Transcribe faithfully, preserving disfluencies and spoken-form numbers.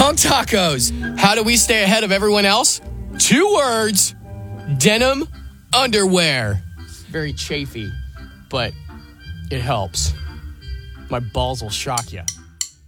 Hunk tacos. How do we stay ahead of everyone else? Two words. Denim underwear. Very chafy, but it helps. My balls will shock you.